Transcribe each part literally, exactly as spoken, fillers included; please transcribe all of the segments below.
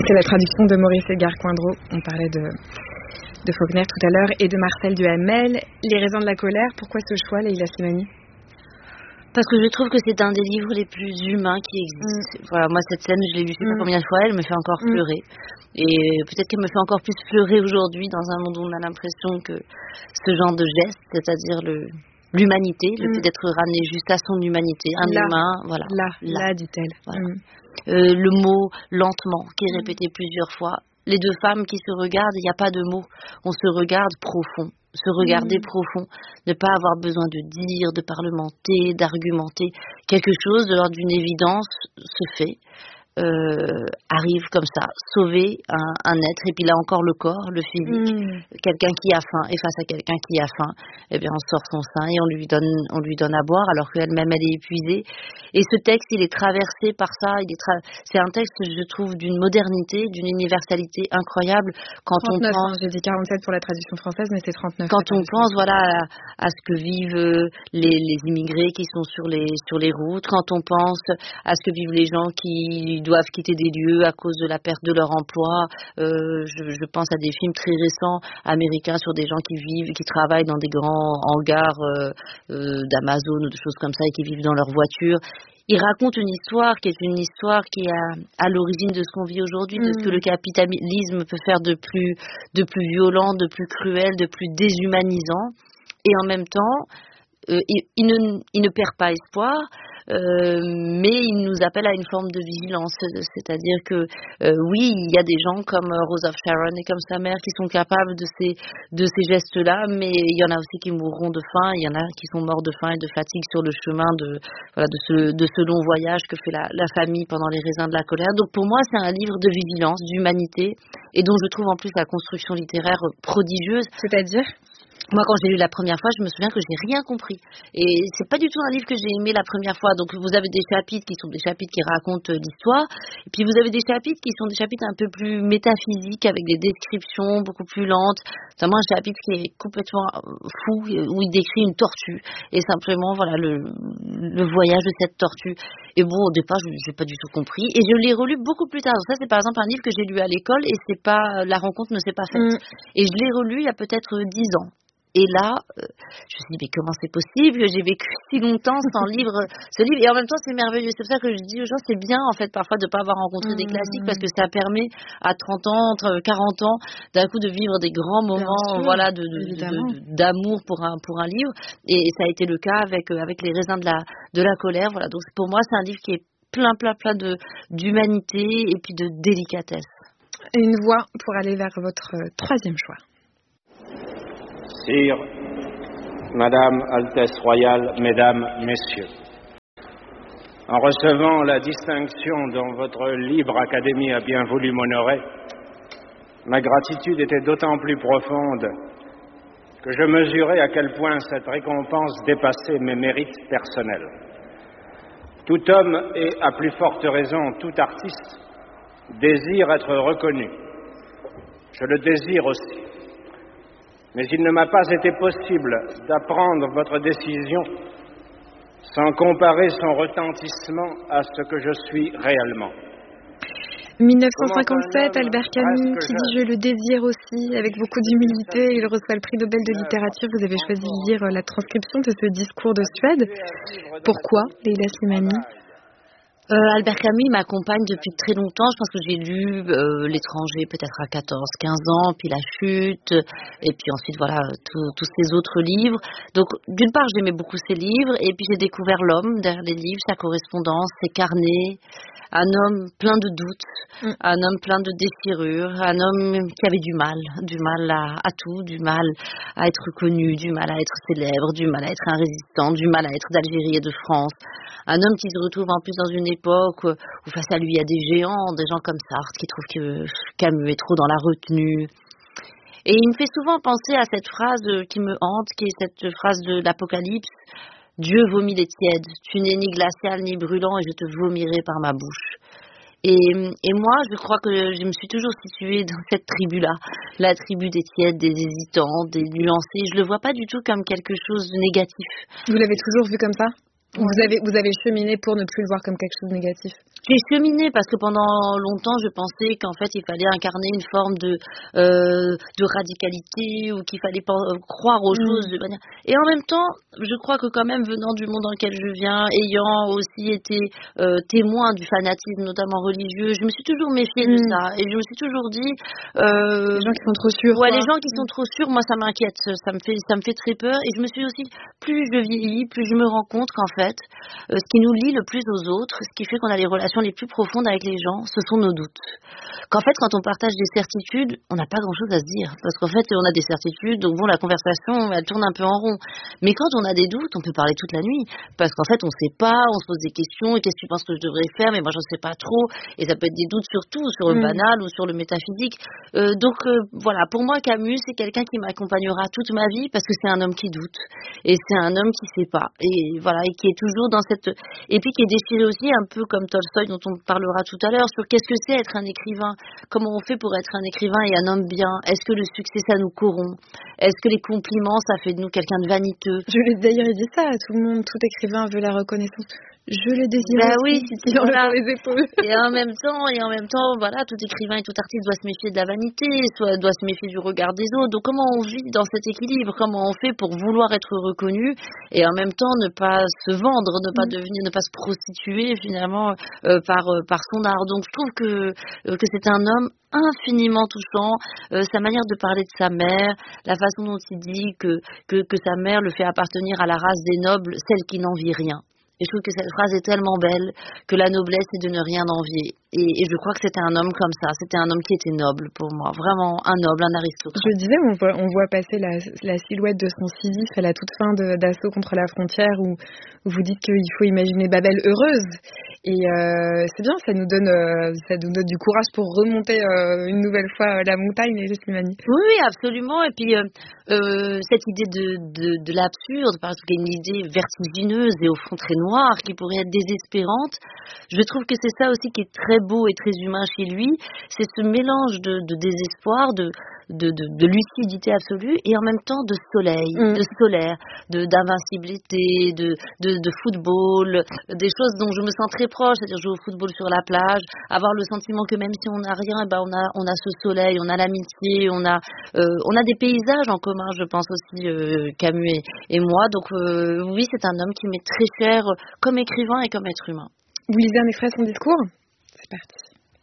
C'est la traduction de Maurice Edgar Coindreau. On parlait de, de Faulkner tout à l'heure et de Marcel Duhamel. Les raisins de la colère, pourquoi ce choix, Leïla Slimani? Parce que je trouve que c'est un des livres les plus humains qui existent. Mm. Voilà, moi cette scène, je l'ai vue je sais pas mm. combien de fois, elle me fait encore mm. pleurer. Et peut-être qu'elle me fait encore plus pleurer aujourd'hui dans un monde où on a l'impression que ce genre de geste, c'est-à-dire le, l'humanité, le mm. fait d'être ramené juste à son humanité, un là, humain, voilà. Là, là, là dit-elle. Voilà. Mm. Euh, le mot lentement, qui est répété mm. plusieurs fois. Les deux femmes qui se regardent, il n'y a pas de mots. On se regarde profond. Se regarder mmh. profond, ne pas avoir besoin de dire, de parlementer, d'argumenter. Quelque chose de l'ordre d'une évidence se fait, euh, arrive comme ça, sauver un, un être, et puis là encore le corps, le physique. Mmh. Quelqu'un qui a faim, et face à quelqu'un qui a faim, eh bien on sort son sein et on lui donne, on lui donne à boire, alors qu'elle-même elle est épuisée. Et ce texte, il est traversé par ça. Il est tra- c'est un texte, je trouve, d'une modernité, d'une universalité incroyable. Quand trente-neuf, on pense, hein, j'ai dit quarante-sept pour la traduction française, mais c'est trente-neuf. Quand on pense, voilà, à, à ce que vivent les, les immigrés qui sont sur les sur les routes, quand on pense à ce que vivent les gens qui doivent quitter des lieux à cause de la perte de leur emploi, euh, je, je pense à des films très récents américains sur des gens qui vivent, qui travaillent dans des grands hangars euh, euh, d'Amazon ou de choses comme ça et qui vivent dans leur voiture. Il raconte une histoire qui est une histoire qui est à, à l'origine de ce qu'on vit aujourd'hui, mmh. de ce que le capitalisme peut faire de plus, de plus violent, de plus cruel, de plus déshumanisant. Et en même temps, euh, il, il, ne, il ne perd pas espoir, euh, mais il nous appelle à une forme de vigilance. C'est-à-dire que, euh, oui, il y a des gens comme Rose of Sharon et comme sa mère qui sont capables de ces, de ces gestes-là, mais il y en a aussi qui mourront de faim, il y en a qui sont morts de faim et de fatigue sur le chemin de, voilà, de, ce, de ce long voyage que fait la, la famille pendant les raisins de la colère. Donc pour moi, c'est un livre de vigilance, d'humanité, et dont je trouve en plus la construction littéraire prodigieuse. C'est-à-dire ? Moi, quand j'ai lu la première fois, je me souviens que j'ai rien compris. Et c'est pas du tout un livre que j'ai aimé la première fois. Donc, vous avez des chapitres qui sont des chapitres qui racontent l'histoire. Et puis, vous avez des chapitres qui sont des chapitres un peu plus métaphysiques, avec des descriptions beaucoup plus lentes. Notamment un chapitre qui est complètement fou, où il décrit une tortue. Et simplement, voilà, le, le voyage de cette tortue. Et bon, au départ, je n'ai pas du tout compris. Et je l'ai relu beaucoup plus tard. Donc ça, c'est par exemple un livre que j'ai lu à l'école et c'est pas, la rencontre ne s'est pas faite. Mm. Et je l'ai relu il y a peut-être dix ans. Et là, euh, je me suis dit, mais comment c'est possible que j'ai vécu si longtemps sans livre, ce livre. Et en même temps, c'est merveilleux. C'est pour ça que je dis aux gens, c'est bien, en fait, parfois, de ne pas avoir rencontré mmh. des classiques, parce que ça permet, à trente ans, quarante ans, d'un coup, de vivre des grands moments, sûr, voilà, de, de, de, de, d'amour pour un, pour un livre. Et, et ça a été le cas avec, avec Les raisins de la, de la colère. Voilà. Donc, pour moi, c'est un livre qui est plein, plein, plein de, d'humanité et puis de délicatesse. Et une voie pour aller vers votre troisième choix. Sire, Madame, Altesse Royale, Mesdames, Messieurs, en recevant la distinction dont votre libre académie a bien voulu m'honorer, ma gratitude était d'autant plus profonde que je mesurais à quel point cette récompense dépassait mes mérites personnels. Tout homme et, à plus forte raison, tout artiste désire être reconnu. Je le désire aussi. Mais il ne m'a pas été possible d'apprendre votre décision sans comparer son retentissement à ce que je suis réellement. dix-neuf cent cinquante-sept, Albert Camus qui dit « Je le désire aussi » avec beaucoup d'humilité. Il reçoit le prix Nobel de littérature. Vous avez choisi de lire la transcription de ce discours de Suède. Pourquoi, Leïla Slimani ? Euh, Albert Camus m'accompagne depuis très longtemps. Je pense que j'ai lu euh, L'étranger peut-être à quatorze quinze ans, puis La Chute, et puis ensuite voilà tous ces autres livres. Donc d'une part j'aimais beaucoup ces livres, et puis j'ai découvert l'homme derrière les livres, sa correspondance, ses carnets. Un homme plein de doutes, mm. un homme plein de déchirures, un homme qui avait du mal, du mal à, à tout, du mal à être connu, du mal à être célèbre, du mal à être un résistant, du mal à être d'Algérie et de France. Un homme qui se retrouve en plus dans une époque où face à lui il y a des géants, des gens comme Sartre qui trouvent que Camus est trop dans la retenue. Et il me fait souvent penser à cette phrase qui me hante, qui est cette phrase de l'Apocalypse. Dieu vomit les tièdes, tu n'es ni glacial ni brûlant et je te vomirai par ma bouche. Et, et moi, je crois que je me suis toujours située dans cette tribu-là, la tribu des tièdes, des hésitants, des nuancés. Je le vois pas du tout comme quelque chose de négatif. Vous l'avez toujours vu comme ça ? Vous avez, vous avez cheminé pour ne plus le voir comme quelque chose de négatif. J'ai cheminé parce que pendant longtemps, je pensais qu'en fait, il fallait incarner une forme de, euh, de radicalité ou qu'il fallait pas, euh, croire aux mmh. choses de manière... Et en même temps, je crois que quand même, venant du monde dans lequel je viens, ayant aussi été euh, témoin du fanatisme, notamment religieux, je me suis toujours méfiée mmh. de ça. Et je me suis toujours dit... Euh, les gens qui sont trop sûrs. Ouais, quoi. les gens qui mmh. sont trop sûrs, moi, ça m'inquiète. Ça me fait, ça me fait très peur. Et je me suis aussi... Plus je vieillis, plus je me rends compte qu'en fait, Euh, ce qui nous lie le plus aux autres, ce qui fait qu'on a les relations les plus profondes avec les gens, ce sont nos doutes. Qu'en fait, quand on partage des certitudes, on n'a pas grand-chose à se dire. Parce qu'en fait, on a des certitudes, donc bon, la conversation, elle tourne un peu en rond. Mais quand on a des doutes, on peut parler toute la nuit. Parce qu'en fait, on ne sait pas, on se pose des questions, et qu'est-ce que tu penses que je devrais faire, mais moi, j'en sais pas trop. Et ça peut être des doutes surtout sur le mmh. banal ou sur le métaphysique. Euh, donc, euh, voilà, pour moi, Camus, c'est quelqu'un qui m'accompagnera toute ma vie parce que c'est un homme qui doute. Et c'est un homme qui sait pas. Et voilà, et qui est toujours dans cette... Et puis qui est déchiré aussi un peu comme Tolstoï dont on parlera tout à l'heure sur qu'est-ce que c'est être un écrivain, comment on fait pour être un écrivain et un homme bien, est-ce que le succès ça nous corrompt, est-ce que les compliments ça fait de nous quelqu'un de vaniteux. Je l'ai d'ailleurs dit ça à tout le monde, tout écrivain veut la reconnaissance. Je le désire bah aussi, oui, si voilà. Dans les épaules. Et en même temps, et en même temps, voilà, tout écrivain et tout artiste doit se méfier de la vanité, soit doit se méfier du regard des autres. Donc comment on vit dans cet équilibre, comment on fait pour vouloir être reconnu et en même temps ne pas se vendre, ne pas mmh. devenir, ne pas se prostituer finalement euh, par euh, par son art. Donc je trouve que euh, que c'est un homme infiniment touchant, euh, sa manière de parler de sa mère, la façon dont il dit que que que sa mère le fait appartenir à la race des nobles, celle qui n'envie rien. Et je trouve que cette phrase est tellement belle que la noblesse est de ne rien envier. Et, et je crois que c'était un homme comme ça. C'était un homme qui était noble pour moi. Vraiment un noble, un aristocrate. Je disais, on voit, on voit passer la, la silhouette de son Sisyphe à la toute fin de, d'Assaut contre la frontière où, où vous dites qu'il faut imaginer Babel heureuse. Et euh, c'est bien, ça nous donne, euh, ça nous donne du courage pour remonter euh, une nouvelle fois euh, la montagne, les Slimani. Oui, oui, absolument. Et puis euh, euh, cette idée de, de, de l'absurde, parce qu'il y a une idée vertigineuse et au fond très noire, qui pourrait être désespérante. Je trouve que c'est ça aussi qui est très beau et très humain chez lui. C'est ce mélange de, de désespoir, de De, de, de lucidité absolue et en même temps de soleil, mmh. de solaire, de, d'invincibilité, de, de, de football, des choses dont je me sens très proche, c'est-à-dire jouer au football sur la plage, avoir le sentiment que même si on n'a rien, ben on a, on a ce soleil, on a l'amitié, on a, euh, on a des paysages en commun, je pense aussi, euh, Camus et, et moi. Donc euh, oui, c'est un homme qui m'est très cher comme écrivain et comme être humain. Vous lisez un extrait de son discours ? C'est parti.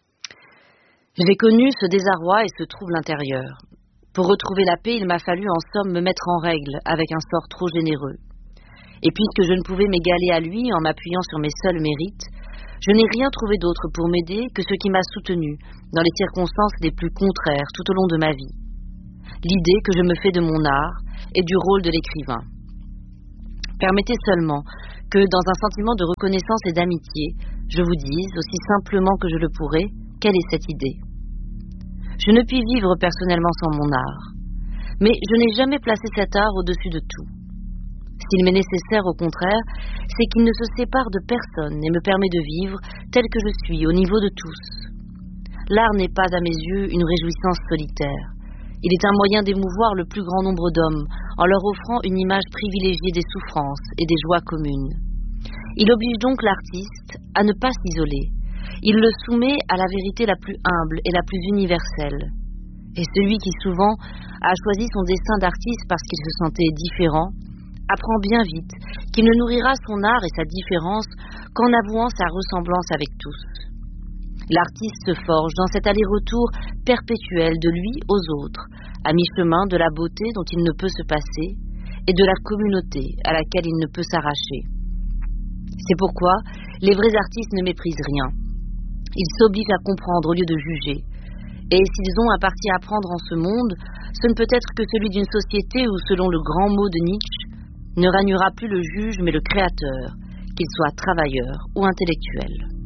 J'ai connu ce désarroi et ce trouble intérieur. Pour retrouver la paix, il m'a fallu en somme me mettre en règle avec un sort trop généreux. Et puisque je ne pouvais m'égaler à lui en m'appuyant sur mes seuls mérites, je n'ai rien trouvé d'autre pour m'aider que ce qui m'a soutenu dans les circonstances les plus contraires tout au long de ma vie. L'idée que je me fais de mon art et du rôle de l'écrivain. Permettez seulement que, dans un sentiment de reconnaissance et d'amitié, je vous dise, aussi simplement que je le pourrai, quelle est cette idée. Je ne puis vivre personnellement sans mon art, mais je n'ai jamais placé cet art au-dessus de tout. S'il m'est nécessaire, au contraire, c'est qu'il ne se sépare de personne et me permet de vivre tel que je suis, au niveau de tous. L'art n'est pas, à mes yeux, une réjouissance solitaire. Il est un moyen d'émouvoir le plus grand nombre d'hommes, en leur offrant une image privilégiée des souffrances et des joies communes. Il oblige donc l'artiste à ne pas s'isoler. Il le soumet à la vérité la plus humble et la plus universelle. Et celui qui souvent a choisi son destin d'artiste parce qu'il se sentait différent, apprend bien vite qu'il ne nourrira son art et sa différence qu'en avouant sa ressemblance avec tous. L'artiste se forge dans cet aller-retour perpétuel de lui aux autres, à mi-chemin de la beauté dont il ne peut se passer et de la communauté à laquelle il ne peut s'arracher. C'est pourquoi les vrais artistes ne méprisent rien. Ils s'obligent à comprendre au lieu de juger. Et s'ils ont un parti à prendre en ce monde, ce ne peut être que celui d'une société où, selon le grand mot de Nietzsche, ne régnera plus le juge mais le créateur, qu'il soit travailleur ou intellectuel.